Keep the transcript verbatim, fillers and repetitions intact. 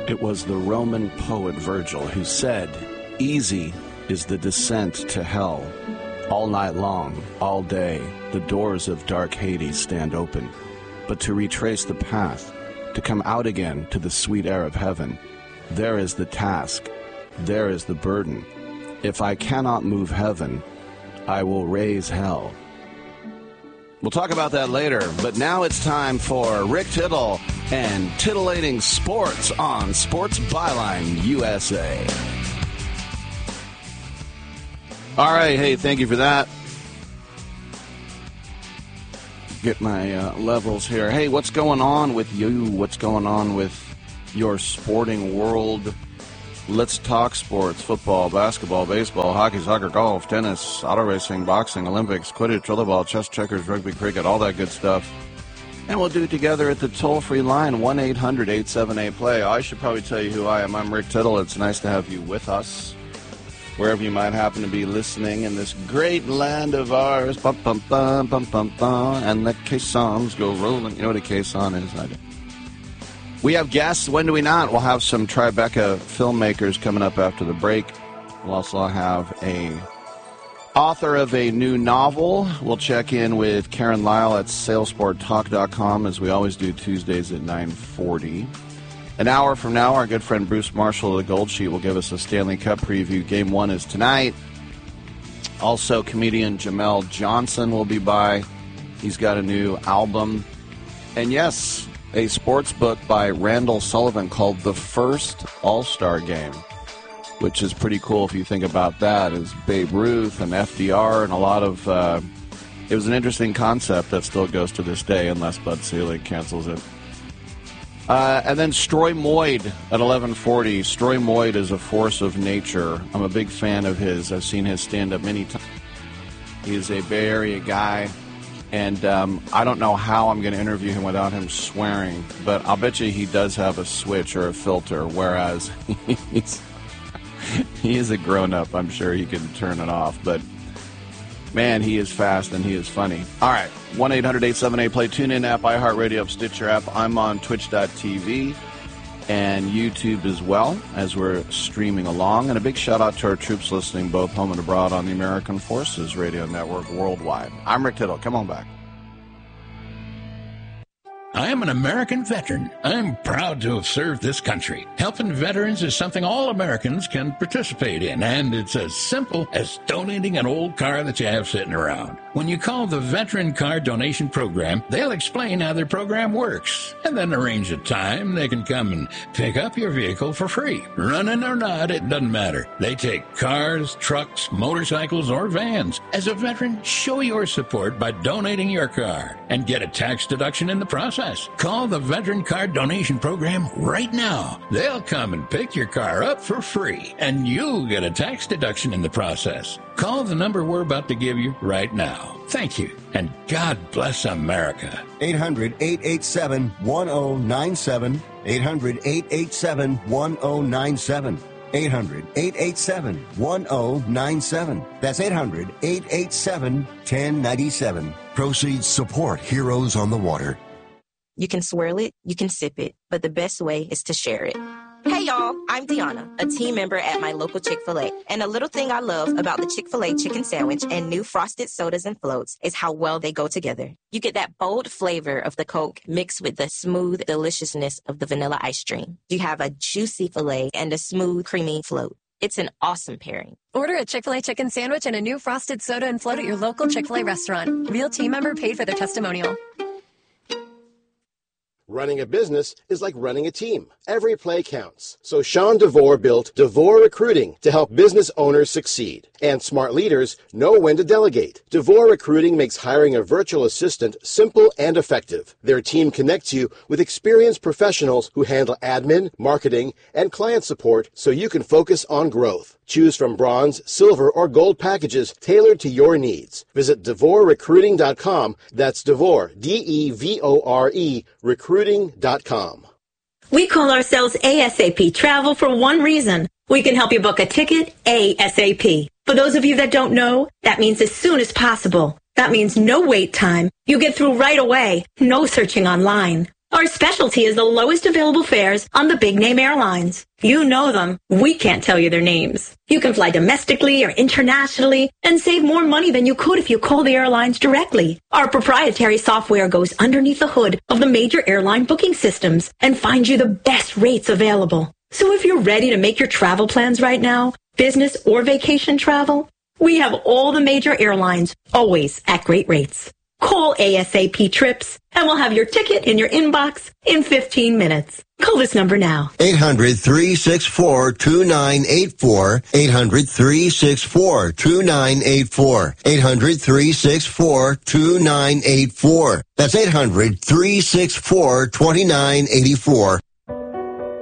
It was the Roman poet Virgil who said, "Easy is the descent to hell. All night long, all day, the doors of dark Hades stand open. But to retrace the path, to come out again to the sweet air of heaven, there is the task, there is the burden. If I cannot move heaven, I will raise hell." We'll talk about that later, but now it's time for Rick Tittle and titillating sports on Sports Byline U S A. All right, hey, thank you for that. Get my uh, levels here. Hey, what's going on with you? What's going on with your sporting world? Let's talk sports: football, basketball, baseball, hockey, soccer, golf, tennis, auto racing, boxing, Olympics, Quidditch, rollerball, chess, checkers, rugby, cricket, all that good stuff. And we'll do it together at the toll-free line, one eight hundred eight seven eight play. I should probably tell you who I am. I'm Rick Tittle. It's nice to have you with us, wherever you might happen to be listening in this great land of ours. Bum, bum, bum, bum, bum, bum, and the caissons go rolling. You know what a caisson is? I do. We have guests. When do we not? We'll have some Tribeca filmmakers coming up after the break. We'll also have a author of a new novel. We'll check in with Karen Lyle at salesport talk dot com, as we always do Tuesdays at nine forty. An hour from now, our good friend Bruce Marshall of the Gold Sheet will give us a Stanley Cup preview. Game one is tonight. Also, comedian Jamel Johnson will be by. He's got a new album. And yes, a sports book by Randall Sullivan called The First All-Star Game, which is pretty cool if you think about that. It's Babe Ruth and F D R and a lot of... Uh, it was an interesting concept that still goes to this day, unless Bud Selig cancels it. Uh, and then Stroy Moyd at eleven forty. Stroy Moyd is a force of nature. I'm a big fan of his. I've seen his stand-up many times. He is a Bay Area guy. And um, I don't know how I'm going to interview him without him swearing, but I'll bet you he does have a switch or a filter, whereas he's, he is a grown-up. I'm sure he can turn it off, but man, he is fast and he is funny. All right, one eight hundred eight seven eight play, TuneIn app, iHeartRadio app, Stitcher app. I'm on twitch dot t v and YouTube as well as we're streaming along. And a big shout out to our troops listening both home and abroad on the American Forces Radio Network worldwide. I'm Rick Tittle. Come on back. I am an American veteran. I'm proud to have served this country. Helping veterans is something all Americans can participate in, and it's as simple as donating an old car that you have sitting around. When you call the Veteran Car Donation Program, they'll explain how their program works, and then arrange a time they can come and pick up your vehicle for free. Running or not, it doesn't matter. They take cars, trucks, motorcycles, or vans. As a veteran, show your support by donating your car and get a tax deduction in the process. Call the Veteran Car Donation Program right now. They'll come and pick your car up for free, and you'll get a tax deduction in the process. Call the number we're about to give you right now. Thank you, and God bless America. eight hundred eight eight seven one oh nine seven. eight hundred eight eight seven one oh nine seven. eight hundred eight eight seven one oh nine seven. That's eight hundred eight eight seven one oh nine seven. Proceeds support Heroes on the Water. You can swirl it, you can sip it, but the best way is to share it. Hey y'all, I'm Deanna, a team member at my local Chick-fil-A. And a little thing I love about the Chick-fil-A chicken sandwich and new frosted sodas and floats is how well they go together. You get that bold flavor of the Coke mixed with the smooth deliciousness of the vanilla ice cream. You have a juicy filet and a smooth, creamy float. It's an awesome pairing. Order a Chick-fil-A chicken sandwich and a new frosted soda and float at your local Chick-fil-A restaurant. Real team member paid for their testimonial. Running a business is like running a team. Every play counts. So Sean DeVore built DeVore Recruiting to help business owners succeed. And smart leaders know when to delegate. DeVore Recruiting makes hiring a virtual assistant simple and effective. Their team connects you with experienced professionals who handle admin, marketing, and client support so you can focus on growth. Choose from bronze, silver, or gold packages tailored to your needs. Visit devore recruiting dot com. That's DeVore, D E V O R E, recruiting dot com. We call ourselves ASAP Travel for one reason. We can help you book a ticket ASAP. For those of you that don't know, that means as soon as possible. That means no wait time. You get through right away. No searching online. Our specialty is the lowest available fares on the big-name airlines. You know them. We can't tell you their names. You can fly domestically or internationally and save more money than you could if you call the airlines directly. Our proprietary software goes underneath the hood of the major airline booking systems and finds you the best rates available. So if you're ready to make your travel plans right now, business or vacation travel, we have all the major airlines, always at great rates. Call ASAP Trips, and we'll have your ticket in your inbox in fifteen minutes. Call this number now. eight hundred, three six four, two nine eight four. eight hundred, three six four, two nine eight four. eight hundred, three six four, two nine eight four. That's eight hundred, three six four, two nine eight four.